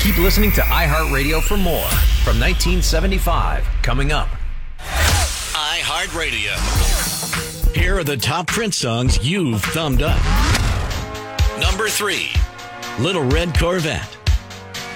Keep listening to iHeartRadio for more from 1975. Coming up. iHeartRadio. Here are the top Prince songs you've thumbed up. Number 3, Little Red Corvette.